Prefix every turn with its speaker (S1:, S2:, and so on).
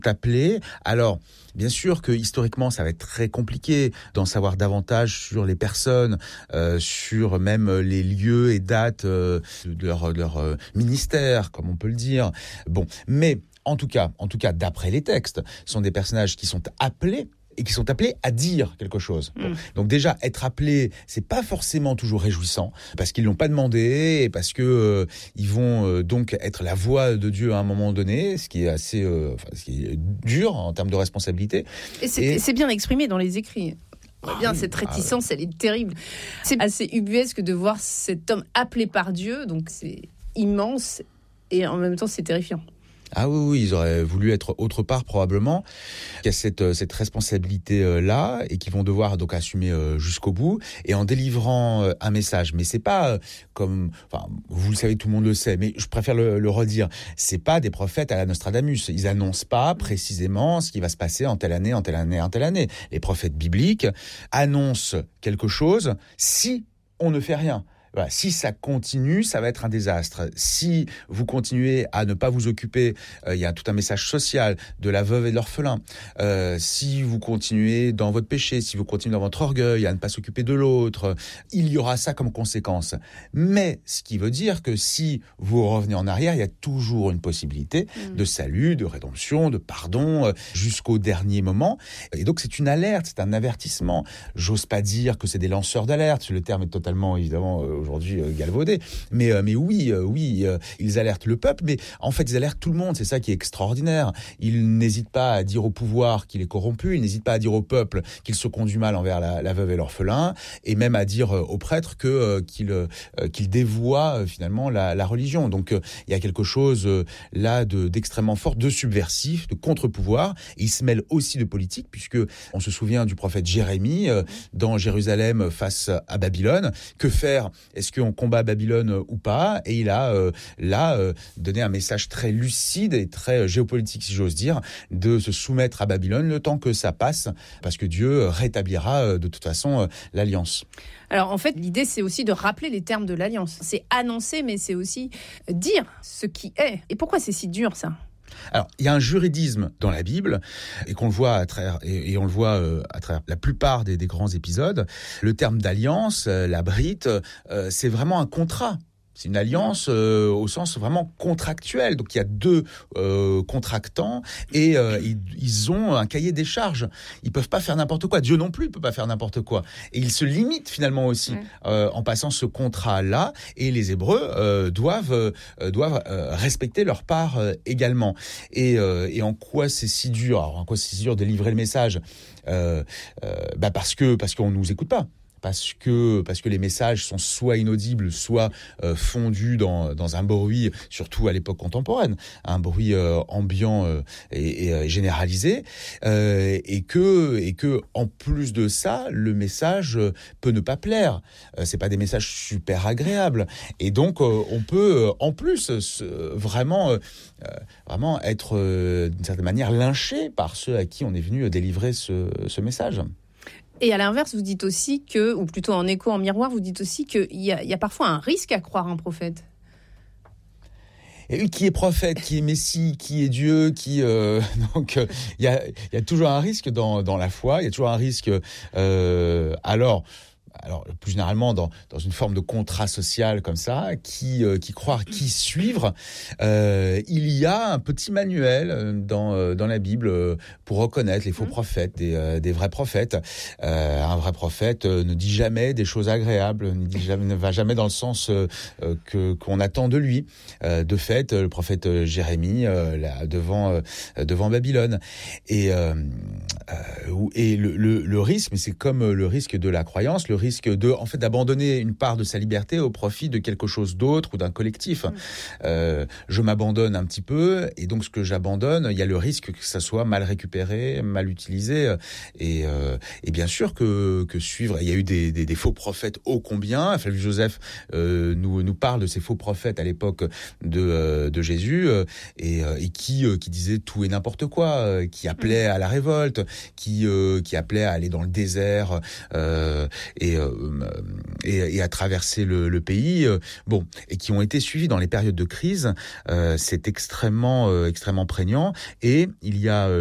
S1: appelés. Alors, bien sûr que historiquement, ça va être très compliqué d'en savoir davantage sur les personnes, sur même les lieux et dates de leur ministère, comme on peut le dire. Bon, mais en tout cas, d'après les textes, ce sont des personnages qui sont appelés et qui sont appelés à dire quelque chose. Bon. Donc déjà, être appelé, c'est pas forcément toujours réjouissant, parce qu'ils l'ont pas demandé, et parce que ils vont donc être la voix de Dieu à un moment donné, ce qui est assez ce qui est dur en termes de responsabilité.
S2: Et c'est bien exprimé dans les écrits. Bien, cette réticence, elle est terrible. C'est assez ubuesque de voir cet homme appelé par Dieu, donc c'est immense, et en même temps, c'est terrifiant.
S1: Ah oui, ils auraient voulu être autre part probablement. Il y a cette responsabilité-là et qu'ils vont devoir donc assumer jusqu'au bout et en délivrant un message. Mais c'est pas comme, enfin, vous le savez, tout le monde le sait, mais je préfère le redire. C'est pas des prophètes à la Nostradamus. Ils annoncent pas précisément ce qui va se passer en telle année, en telle année, en telle année. Les prophètes bibliques annoncent quelque chose si on ne fait rien. Voilà, si ça continue, ça va être un désastre. Si vous continuez à ne pas vous occuper, il y a tout un message social de la veuve et de l'orphelin. Si vous continuez dans votre péché, si vous continuez dans votre orgueil, à ne pas s'occuper de l'autre, il y aura ça comme conséquence. Mais ce qui veut dire que si vous revenez en arrière, il y a toujours une possibilité de salut, de rédemption, de pardon, jusqu'au dernier moment. Et donc c'est une alerte, c'est un avertissement. J'ose pas dire que c'est des lanceurs d'alerte. Le terme est totalement, évidemment, aujourd'hui galvaudé. Mais oui, ils alertent le peuple, mais en fait, ils alertent tout le monde. C'est ça qui est extraordinaire. Ils n'hésitent pas à dire au pouvoir qu'il est corrompu, ils n'hésitent pas à dire au peuple qu'il se conduit mal envers la veuve et l'orphelin, et même à dire aux prêtres qu'il dévoie finalement la religion. Donc, il y a quelque chose là d'extrêmement fort, de subversif, de contre-pouvoir. Et il se mêle aussi de politique, puisque on se souvient du prophète Jérémie dans Jérusalem face à Babylone. Que faire ? Est-ce qu'on combat Babylone ou pas ? Et il a donné un message très lucide et très géopolitique, si j'ose dire, de se soumettre à Babylone le temps que ça passe, parce que Dieu rétablira de toute façon l'alliance.
S2: Alors en fait, l'idée, c'est aussi de rappeler les termes de l'alliance. C'est annoncer, mais c'est aussi dire ce qui est. Et pourquoi c'est si dur, ça ?
S1: Alors, il y a un juridisme dans la Bible, et qu'on le voit à travers la plupart des grands épisodes. Le terme d'alliance, la brite, c'est vraiment un contrat. C'est une alliance au sens vraiment contractuel. Donc il y a deux contractants et ils ont un cahier des charges. Ils peuvent pas faire n'importe quoi. Dieu non plus peut pas faire n'importe quoi. Et ils se limitent finalement aussi en passant ce contrat-là. Et les Hébreux doivent respecter leur part également. Et en quoi c'est si dur ? Alors, en quoi c'est si dur de livrer le message ? Parce qu'on nous écoute pas. Parce que les messages sont soit inaudibles, soit fondus dans un bruit, surtout à l'époque contemporaine, un bruit ambiant et généralisé, et que en plus de ça, le message peut ne pas plaire. C'est pas des messages super agréables, et donc on peut en plus vraiment être d'une certaine manière lynché par ceux à qui on est venu délivrer ce message.
S2: Et à l'inverse, vous dites aussi que, ou plutôt en écho, en miroir, vous dites aussi qu'il y a parfois un risque à croire un prophète.
S1: Et qui est prophète, qui est Messie, qui est Dieu, donc il y a toujours un risque dans la foi, il y a toujours un risque. Alors plus généralement dans une forme de contrat social comme ça, qui croire, qui suivre, il y a un petit manuel dans la Bible pour reconnaître les faux prophètes des vrais prophètes. Un vrai prophète ne dit jamais des choses agréables, ne va jamais dans le sens qu'on attend de lui. De fait, le prophète Jérémie là, devant Babylone, et le risque, mais c'est comme le risque de la croyance, le risque d'abandonner une part de sa liberté au profit de quelque chose d'autre ou d'un collectif. Je m'abandonne un petit peu, et donc ce que j'abandonne, il y a le risque que ça soit mal récupéré, mal utilisé, et bien sûr que suivre. Il y a eu des faux prophètes ô combien. Flavius Joseph nous parle de ces faux prophètes à l'époque de Jésus, et qui disaient tout et n'importe quoi, qui appelaient à la révolte, qui appelaient à aller dans le désert, et et à traverser le pays, et qui ont été suivis dans les périodes de crise. C'est extrêmement prégnant, et il y a